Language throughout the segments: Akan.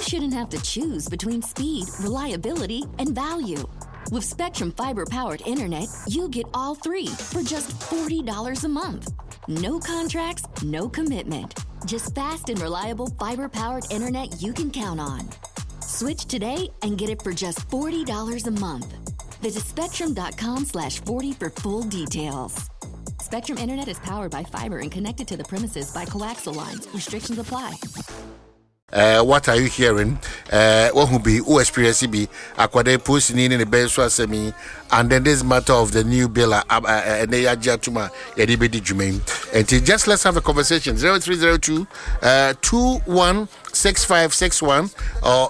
shouldn't have to choose between speed, reliability, and value. With Spectrum Fiber-powered internet, you get all three for just $40 a month. No contracts, no commitment. Just fast and reliable fiber-powered internet you can count on. Switch today and get it for just $40 a month. Visit spectrum.com/40 for full details. Spectrum Internet is powered by fiber and connected to the premises by coaxial lines. Restrictions apply. What are you hearing? What will be who experience be aquade posting in the best semi, and then this matter of the new bill and they are jatuma yadibedi jumain. And just let's have a conversation. 0302 216561 or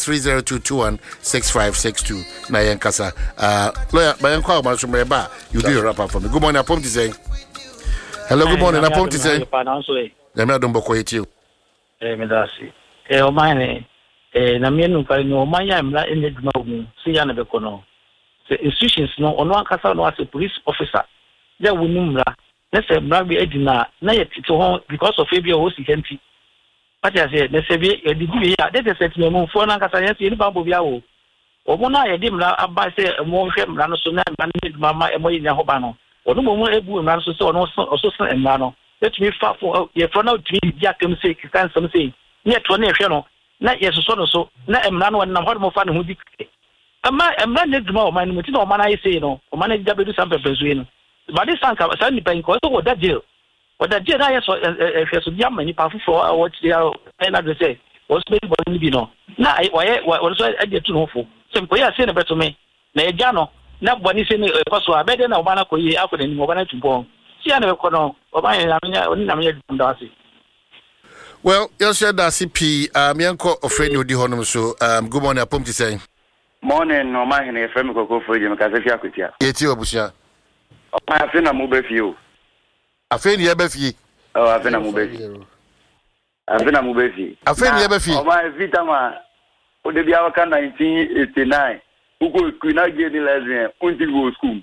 0302216562. Nayan Kasa. Lawyer Bayan Kwa you do your wrap up for me. Good morning, Apom to say. Hello, good morning, Apom to say. Let don't book you. Medasi. Omane na mienu pa no omanya mla eneduma ogun si ya na be kono the institutions no ono akasa no as a police officer ya wonu mla na se mla be edina na ye tito ho because of ebia ho sikenti what I say na se be edidi ya that is set me mo fo na akasa ya si ni bambo bia wo omo na ye di mla aba se mo hwe mla no so na mla ma emo yin ho ba no ono mo ebu mla no so se ono so se mla no let me fa for ye for now to be ya kem say kisan some say yet one ehwe no na yesoso no so na emra no na ho mo fa ne ho di ama emra ne duma o man no ti na o man ayi say no o man ja bedu sam pepezu no but this sanka sa ni pen ko so wo da jail na yeso ehwe so dia mani pa fufo what dia na do say o so be bo ni bi no na wo so e tu no fo sem ko ya say na beto me na e ja no na bo ni say ni ko so abede na o man ko yi akọ ni mo ba na tubo si ya na ko no o ba ya na me da si. Well, you said that CP, Mianko of friend you honum so good morning, Apom to say. Morning, no man, a friend go for you, Macazia Kutia. Yet you, Busha. I think I'm moving for you. I think you have a Oh, I think I'm moving. I think I'm moving. I think you have a fee. Oh, my Vitama, would be our 1989, who could not get the lesbian until school.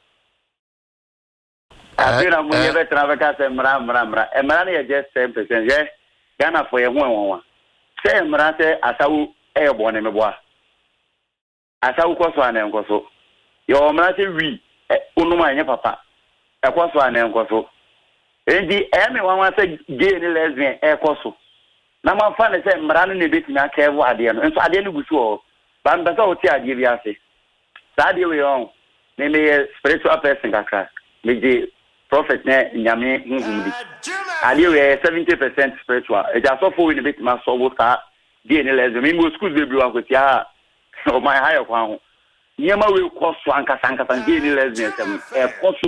I think I'm never travel and Ramra, and Marania just 10%, yes. Ghana for a one. Say, Marate, Asau airborne in the bois. Asau Koso and Koso. Your Marate we, Unuma and Papa. A Koso and Koso. And the everyone said gay and lesbian air Koso. Now, my father said, Maran in bit na care what and so I didn't go to but that's all I give you. Sadly, we own. Maybe a spiritual person, maybe prophet Nyame. I do 70% spiritual. It just so for in a bit my soul start being lesbian. We must school everyone with ya or my higher one. Yama will cost Sanka and being lesbian. A cost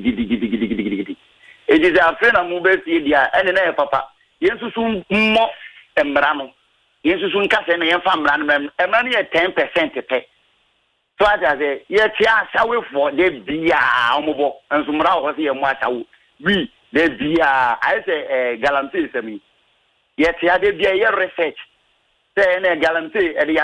it is a friend of Mubesia and an air papa. Yes, soon more embrano. Yes, soon cast and a farm random and money at 10% to pay. So I say, yes, shall we for the beer and some raw was here much we. There be I say guarantee to me. Yet there be a research. Say a guarantee at the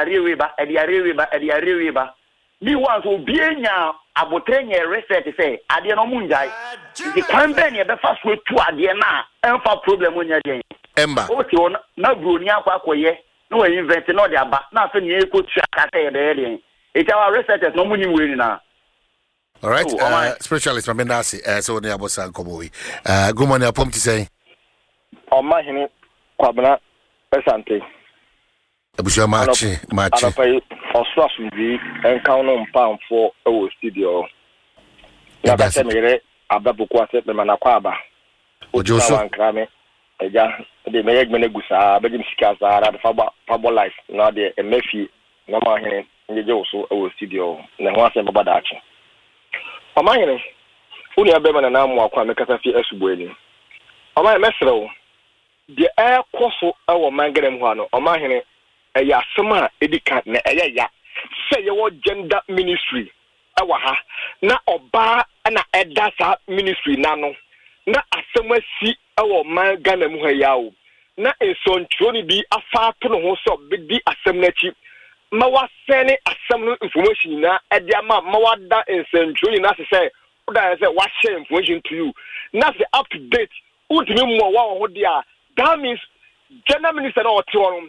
Ariba. Me want to be now about 10 year research say Adiano Munjai. The company the first way to Adiana and for problem when you're doing. Ember. Okay, no Brunia Quacoye, no inventing no their but nothing you could track at the alien. It's our research no money winning now. All right, specialist from Bendasi, so near Bosan Koboy. Good morning, Apom to say. On my hand, Quabana, Pesante. Abusha Marchi. I pay for Swasby and count on pound for our studio. Yabasemere, Ababuquaset, the Manaquaba. Ojoso and Crame, the Meg Menegusa, Bedim Sicasa, the Fabo Life, not the Mephi, no more hand in the Joso, our studio, and once in Babadachi. Omayene uni abema na namu akwa mekasa fi asubweni omay mesro de air koso awo mangerem ho ano omahene eya asema edika na eya ya say your gender ministry awa ha na oba na edasa ministry nano na asema si awo manganem ho ya o na esontro ni bi afa to no ho so bi asem na chi ma wasene asem no information na ediama ma wada ensentro na say that say what share information to you na say up to date ultimate mo wa ho dia that means general minister na o ti